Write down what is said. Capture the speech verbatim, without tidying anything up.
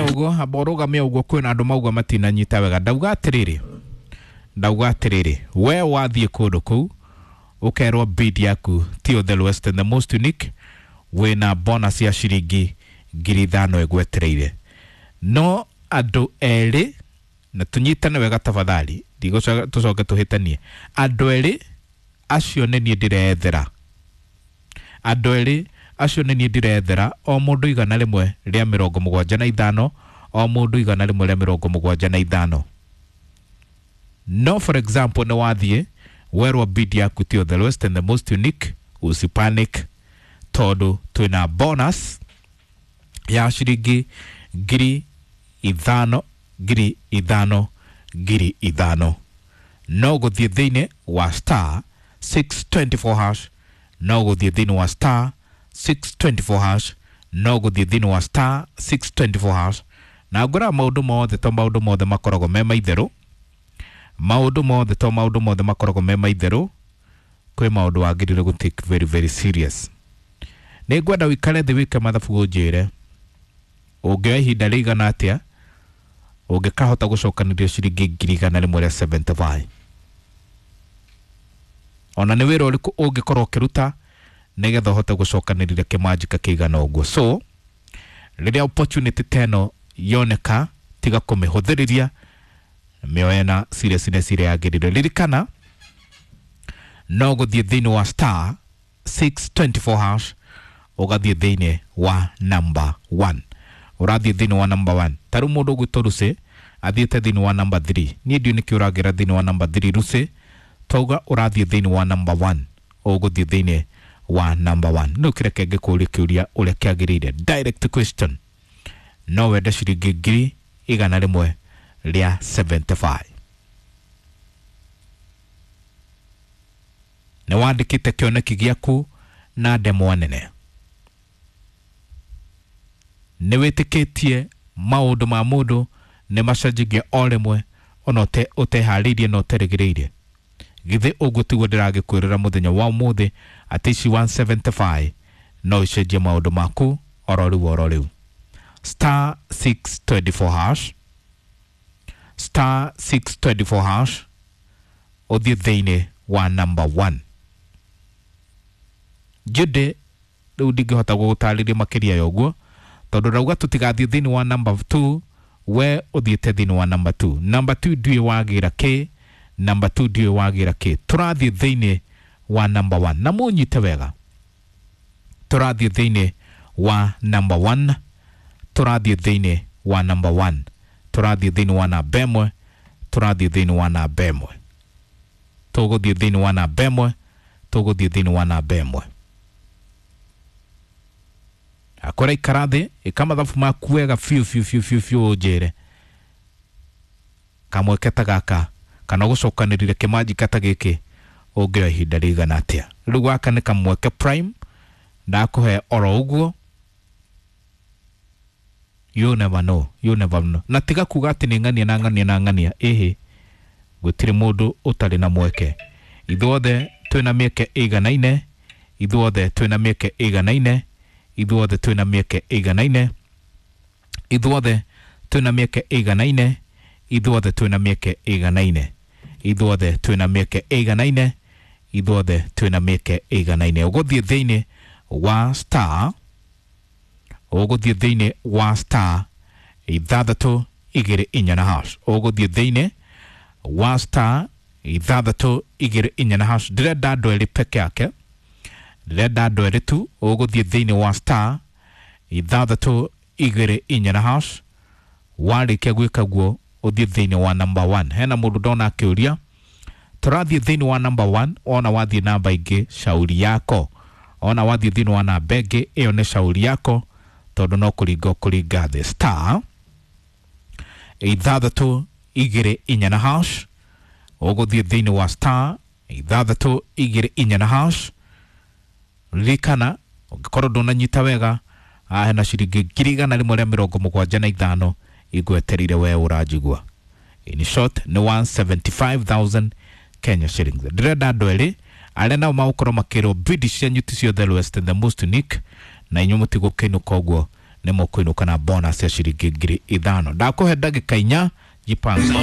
ugo aboroga me ugo kwina andu mauga matina nyita wega ndauga atiriri ndauga atiriri we wathie kundu kuu ukerwo bid yaku ti the lowest and the most unique wina bonus ya shiringi ngiri ithano egwetereire no andu eri na tunyitane wega tafadhali digo tucoke tuhitanie andu eri acio ne nie ndirethera andu eri acio ne nie ndirethera o mundu igana rimwe ria mirongo mugwanja na ithano o mundu igana rimwe ria mirongo mugwanja na ithano no for example no wathie werwa bid yaku ti the lowest and the most unique usipanic todo twina bonus ya shiringi ngiri ithano ngiri ithano ngiri ithano no guthie thiine wa star six twenty-four hash no guthie thiine wa star six twenty-four hash no guthie thiine wa star six twenty-four hash na ngora maundu mothe to maundu mothe makorogo me maitheru maundu mothe to maundu mothe makorogo me maitheru kwe maundu wagirire gu take very very serious ne gwenda wikare thi wike mathabu unjire ungioya ihinda rigana atia ungikahota gucokaniria ciringi ngiri igana rimwe ria seventy-five ona ni wira uriku ungikorwo ukiruta nigetha uhote gucokaniriria kimanjika kigana uguo so riria opportunity teno yoneka tiga kumihũthĩrĩria mioena seriousness ire yagirire ririkana no guthie thiini wa star six twenty-four hash ugathie thiini wa number one urathie thiini wa number one taru mundu gwitoruse athiete thiini wa number three nie ndio nikiuragira thiini wa number three ruse toga urathie thiini wa number one uguthie thiini wa number one no kireke ngikuria kiuria uria kiagirire direct question no wenda ciringi ngiri igana rimwe ria seventy-five ne wandikite kioneki giaku na demo nene ne wetikitie maundu ma mundu ne macajigia orimwe onote uteharirie no teregereire githe ugutigwo ndiragikwirira muthenya wa muthi atici one seventy-five no icejie maundu maku ororiu ororiu star six twenty-four hash star six twenty-four hash uthie thiini wa number one jude riu ndingihota gugutariria makiria yoguo tondu rauga tutigathie thiini wa number two we uthiete thiini wa number two number two ndiwe wagira ki number two ndiwe wagira ki turathie thiini wa number one na munyite wega turathie thiini wa number one turathie thiini wa number one turathie thiini wa na bemwe turathie thiini wa na bemwe tuguthie thiini wa na bemwe tuguthie thiini wa na bemwe akora ikarathi ikamathabu makuega fiu fiu fiu fiu fiu ujire kamweketa gaka kana gucokanirire kimanji kata giki ungioya ihinda rigana atia riu gaka ni kamweke prime ndakuhe oro uguo you never know you never know na tiga kuga ati ni ngania na ngania na ngania ehe gutiri mundu utari na mweke ithuothe twina mieke iganaine ithuothe twina mieke iganaine ithuothe twina mieke iganaine ithuothe twina mieke iganaine ithuothe twina mieke iganaine ithuothe twina mieke iganaine ithuothe twina mieke iganaine uguthie thiini wa star uguthie thiini wa star ithathatu igiri inya na hash uguthie thiini wa star ithathatu igiri inya na hash ndirenda andu eri peke yake ndirenda andu eri tu uguthie thiini wa star ithathatu igiri inya na hash warikia gwika guo uthie thiini wa number one hena mundu ndona akiuria turathie thiini wa number one ona wathie namba ingi shauri yako ona wathie thiini wa namba ingi iyo ni shauri yako tondu no kuringa kuringa the star ithathatu igiri inya na hash uguthie thiini wa star ithathatu igiri inya na hash rikana ungikorwo ndunanyita wega ahena ciringi ngiri igana rimwe ria mirongo mugwanja na ithano igweterire we urajigua in short ni one hundred seventy-five thousand Kenya shillings ndirenda andu eri aria nao magukorwo makirwo bid cianyu ti cio the lowest and the most unique na inyu mutigo kinuka uguo nä må kå inå kana bonus ya ciringi ngiri ithano ndakuhe ndagä ka inya jipanze